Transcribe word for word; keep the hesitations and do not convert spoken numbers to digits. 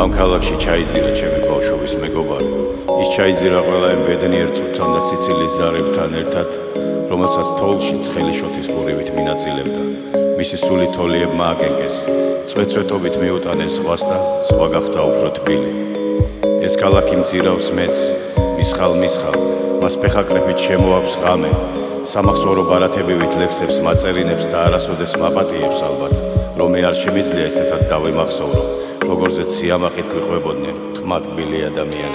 ამ ქალაქში ჩაიძირა ჩემი ბავშვობის მეგობარი. ის ჩაიძირა ყველა იმ ბედნიერ წუთთან და სიცილის ზარებთან ერთად, რომელსაც თოვლში ცხელი შოთის პურივით მინაწილებდა. მისი სული თოლიებმა აკენკეს, წვეწვეტობით მიუტანეს ზღვას და ზღვა გახდა უფრო თბილი. ეს ქალაქი მძირავს მეც, მისხალ მისხალ, მას ფეხაკრეფით შემოაქვს ღამე, სამახსოვრო ბარათებივით ლექსებს მაწერინებს და არასოდეს მაპატიებს ალბათ, რომ მე არ შემიძლია ესეთად დავიმახსოვრო, როგორზეც სიამაყით გვიყვებოდნენ ხმატბილი ადამიანები.